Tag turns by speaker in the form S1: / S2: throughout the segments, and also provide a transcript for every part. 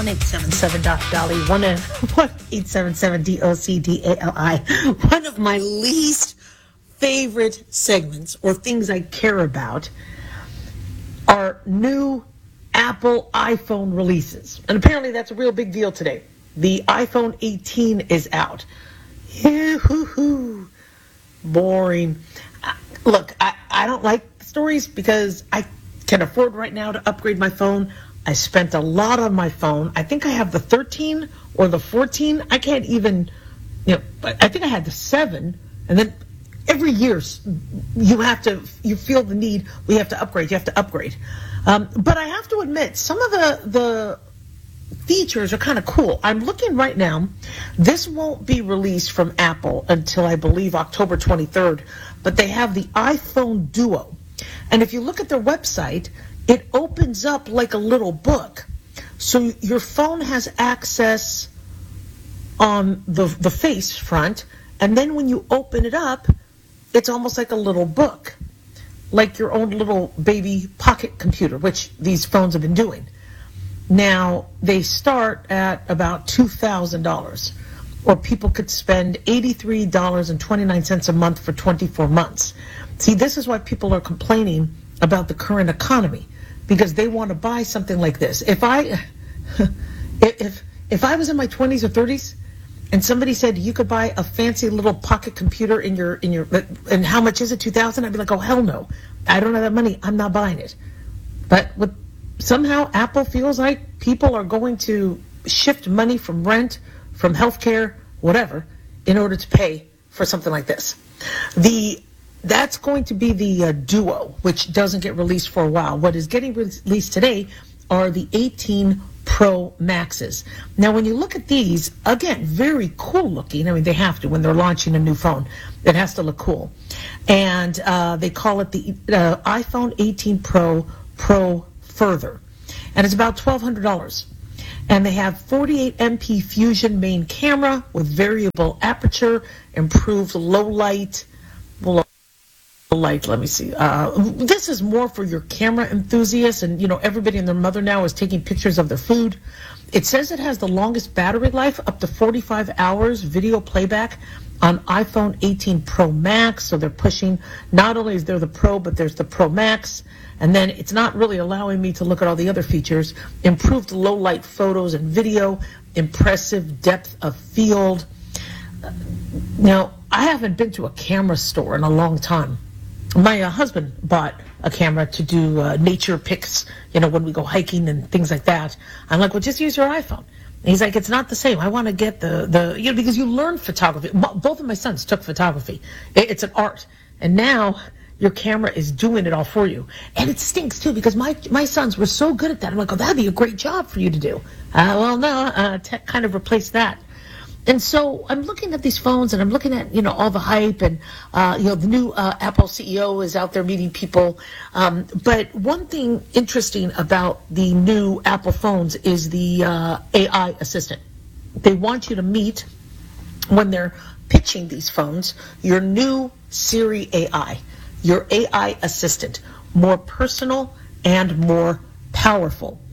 S1: 1-877-DOC-DALI, 1-877-DOC-DALI. One of my least favorite segments or things I care about are new Apple iPhone releases. And apparently that's a real big deal today. The iPhone 18 is out. Hoo-hoo-hoo. Boring. Look, I don't like stories because I can afford right now to upgrade my phone. I spent a lot on my phone. I think I have the 13 or the 14. I can't even, I think I had the 7. And then every year you feel the need, you have to upgrade. But I have to admit, some of the features are kind of cool. I'm looking right now. This won't be released from Apple until I believe October 23rd. But they have the iPhone Duo. And if you look at their website, it opens up like a little book. So your phone has access on the face front, and then when you open it up, it's almost like a little book, like your own little baby pocket computer, which these phones have been doing. Now, they start at about $2,000, or people could spend $83.29 a month for 24 months. See, this is why people are complaining about the current economy, because they want to buy something like this. If I was in my 20s or 30s and somebody said you could buy a fancy little pocket computer in your and how much is it, $2,000? I'd be like, oh hell no, I don't have that money, I'm not buying it. But somehow Apple feels like people are going to shift money from rent, from healthcare, whatever, in order to pay for something like this. That's going to be the Duo, which doesn't get released for a while. What is getting released today are the 18 Pro Maxes. Now, when you look at these, again, very cool looking. I mean, they have to when they're launching a new phone. It has to look cool. And they call it the iPhone 18 Pro Further. And it's about $1,200. And they have 48 MP Fusion main camera with variable aperture, improved low light. Let me see. This is more for your camera enthusiasts, and everybody and their mother now is taking pictures of their food. It says it has the longest battery life, up to 45 hours video playback on iPhone 18 Pro Max. So they're pushing, not only is there the Pro, but there's the Pro Max. And then it's not really allowing me to look at all the other features. Improved low light photos and video, impressive depth of field. Now, I haven't been to a camera store in a long time. My husband bought a camera to do nature pics, when we go hiking and things like that. I'm like, well, just use your iPhone. And he's like, it's not the same. I want to get because you learn photography. Both of my sons took photography. It's an art. And now your camera is doing it all for you. And it stinks, too, because my sons were so good at that. I'm like, oh, that'd be a great job for you to do. Well, no, tech kind of replaced that. And so I'm looking at these phones, and I'm looking at, all the hype, and, the new Apple CEO is out there meeting people. But one thing interesting about the new Apple phones is the AI assistant. They want you to meet, when they're pitching these phones, your new Siri AI, your AI assistant, more personal and more powerful.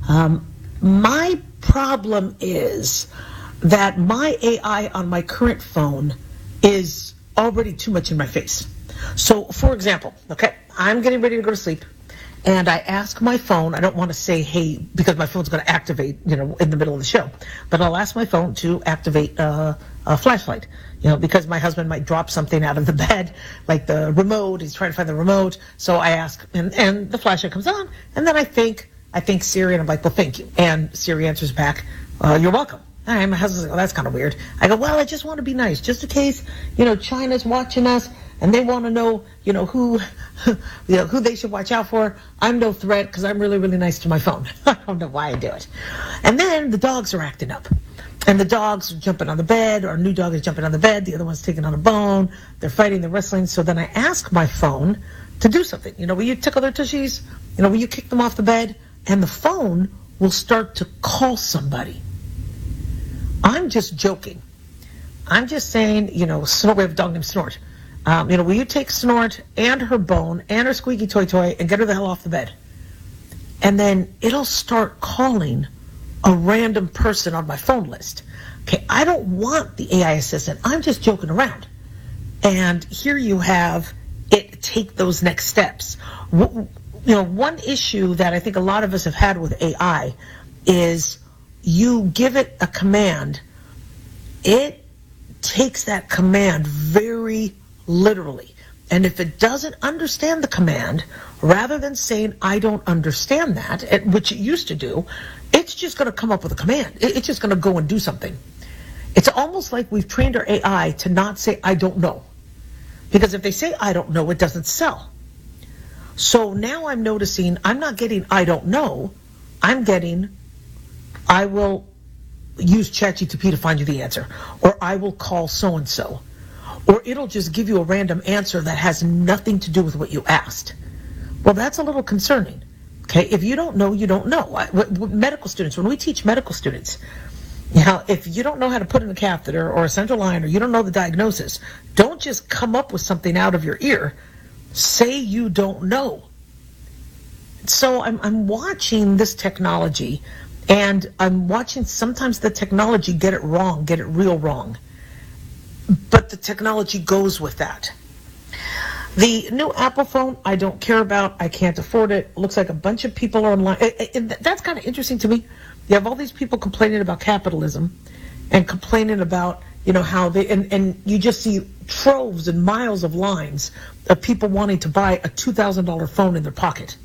S1: My problem is that my AI on my current phone is already too much in my face. So, for example, okay, I'm getting ready to go to sleep, and I ask my phone, I don't want to say, hey, because my phone's going to activate, in the middle of the show, but I'll ask my phone to activate a flashlight, because my husband might drop something out of the bed, like the remote, he's trying to find the remote, so I ask, and the flashlight comes on, and then I think Siri, and I'm like, well, thank you, and Siri answers back, you're welcome. All right, my husband's like, well, that's kind of weird. I go, well, I just want to be nice, just in case, China's watching us, and they want to know, who they should watch out for. I'm no threat because I'm really, really nice to my phone. I don't know why I do it. And then the dogs are acting up, and the dogs are jumping on the bed. Our new dog is jumping on the bed. The other one's taking on a bone. They're fighting. They're wrestling. So then I ask my phone to do something. Will you tickle their tushies? Will you kick them off the bed? And the phone will start to call somebody. I'm just joking. I'm just saying, Snort, we have a dog named Snort. Will you take Snort and her bone and her squeaky toy and get her the hell off the bed? And then it'll start calling a random person on my phone list. Okay, I don't want the AI assistant. I'm just joking around. And here you have it take those next steps. One issue that I think a lot of us have had with AI is you give it a command, it takes that command very literally. And if it doesn't understand the command, rather than saying, I don't understand that, which it used to do, it's just going to come up with a command. It's just going to go and do something. It's almost like we've trained our AI to not say, I don't know. Because if they say, I don't know, it doesn't sell. So now I'm noticing I'm not getting, I don't know. I'm getting, I will use ChatGPT to find you the answer. Or I will call so-and-so. Or it'll just give you a random answer that has nothing to do with what you asked. Well, that's a little concerning. Okay, if you don't know, you don't know. Medical students, when we teach medical students, if you don't know how to put in a catheter or a central line, or you don't know the diagnosis, don't just come up with something out of your ear. Say you don't know. So I'm watching this technology, and I'm watching sometimes the technology get it wrong, get it real wrong. But the technology goes with that. The new Apple phone, I don't care about. I can't afford it. Looks like a bunch of people are online. That's kind of interesting to me. You have all these people complaining about capitalism and complaining about, how they, and you just see troves and miles of lines of people wanting to buy a $2,000 phone in their pocket.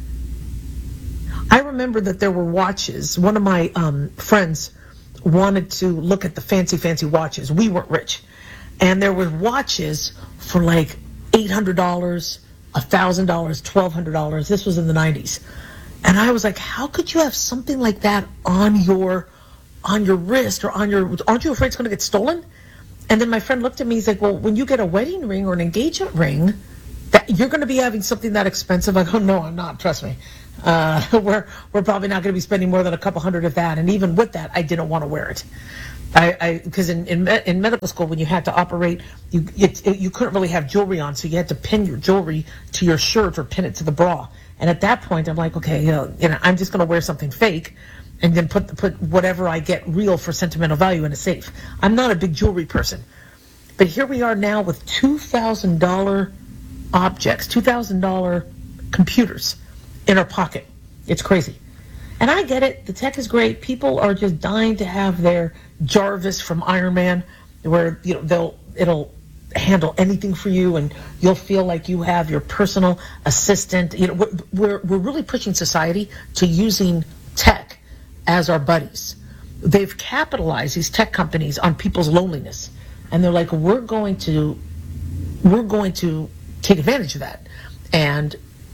S1: I remember that there were watches. One of my friends wanted to look at the fancy watches. We weren't rich. And there were watches for like $800, $1,000, $1,200. This was in the 90s. And I was like, how could you have something like that on your wrist or aren't you afraid it's going to get stolen? And then my friend looked at me, he's like, well, when you get a wedding ring or an engagement ring, that you're going to be having something that expensive. I go, no, I'm not, trust me. We're probably not going to be spending more than a couple hundred of that. And even with that, I didn't want to wear it. Because in medical school, when you had to operate, you couldn't really have jewelry on, so you had to pin your jewelry to your shirt or pin it to the bra. And at that point, I'm like, okay, I'm just going to wear something fake, and then put whatever I get real for sentimental value in a safe. I'm not a big jewelry person, but here we are now with $2,000 objects, $2,000 computers in our pocket. It's crazy. And I get it. The tech is great. People are just dying to have their Jarvis from Iron Man, where it'll handle anything for you, and you'll feel like you have your personal assistant. We're really pushing society to using tech as our buddies. They've capitalized, these tech companies, on people's loneliness, and they're like, we're going to take advantage of that and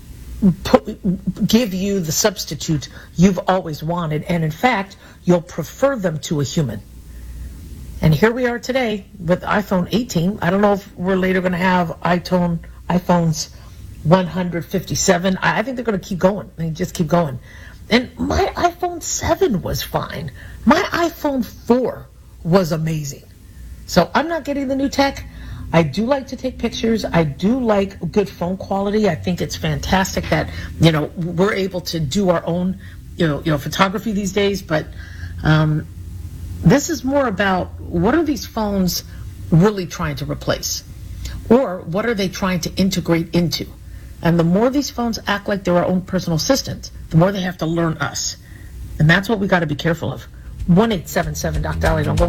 S1: give you the substitute you've always wanted, and in fact, you'll prefer them to a human. And here we are today with iPhone 18. I don't know if we're later going to have iPhones 157. I think they're going to keep going. They just keep going. And my iPhone 7 was fine. My iPhone 4 was amazing. So I'm not getting the new tech. I do like to take pictures. I do like good phone quality. I think it's fantastic that, we're able to do our own, photography these days. But this is more about, what are these phones really trying to replace? Or what are they trying to integrate into? And the more these phones act like they're our own personal assistant, the more they have to learn us. And that's what we got to be careful of. 1-877-Dr. Dolly. Don't go